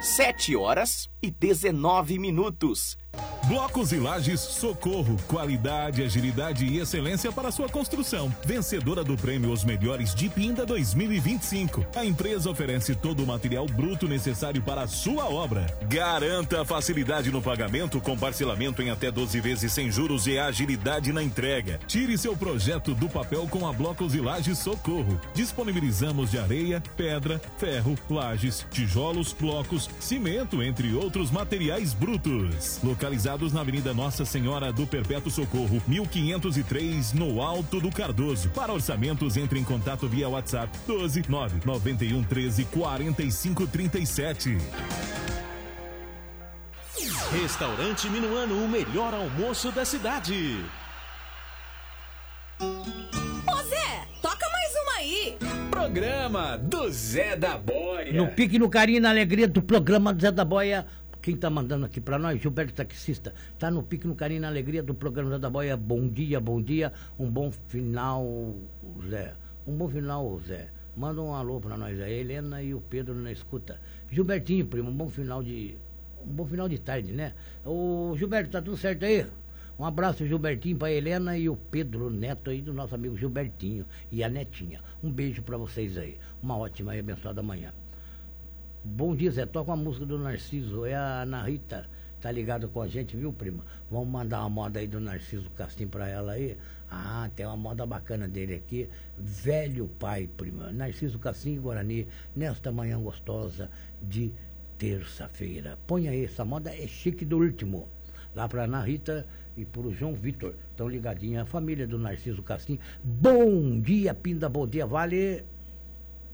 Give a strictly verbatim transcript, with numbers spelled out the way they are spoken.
sete horas e dezenove minutos. Blocos e Lajes Socorro, qualidade, agilidade e excelência para sua construção. Vencedora do prêmio Os Melhores de Pinda dois mil e vinte e cinco. A empresa oferece todo o material bruto necessário para a sua obra. Garanta a facilidade no pagamento com parcelamento em até doze vezes sem juros e agilidade na entrega. Tire seu projeto do papel com a Blocos e Lajes Socorro. Disponibilizamos de areia, pedra, ferro, lajes, tijolos, blocos, cimento, entre outros materiais brutos. Localizados na Avenida Nossa Senhora do Perpétuo Socorro, mil quinhentos e três, no Alto do Cardoso. Para orçamentos, entre em contato via WhatsApp doze nove nove um treze quarenta e cinco trinta e sete. Restaurante Minuano, o melhor almoço da cidade. Ô Zé, toca mais uma aí. Programa do Zé da Boia. No pique, no carinho e na alegria do programa do Zé da Boia. Quem tá mandando aqui pra nós? Gilberto Taxista. Tá no pique, no carinho e na alegria do programa Zé da Boia. Bom dia, bom dia. Um bom final, Zé. Um bom final, Zé. Manda um alô pra nós. A Helena e o Pedro na escuta. Gilbertinho, primo, um bom final de... Um bom final de tarde, né? Ô, Gilberto, tá tudo certo aí? Um abraço, Gilbertinho, pra Helena e o Pedro Neto aí, do nosso amigo Gilbertinho. E a Netinha. Um beijo pra vocês aí. Uma ótima e abençoada manhã. Bom dia, Zé. Toca a música do Narciso. É a Ana Rita. Tá ligado com a gente, viu, prima? Vamos mandar uma moda aí do Narciso Castim pra ela aí. Ah, tem uma moda bacana dele aqui. Velho Pai, prima. Narciso Castim Guarani, nesta manhã gostosa de terça-feira. Põe aí, essa moda é chique do último. Lá pra Ana Rita e pro João Vitor. Estão ligadinhos. A família do Narciso Castim. Bom dia, Pinda. Bom dia, Vale.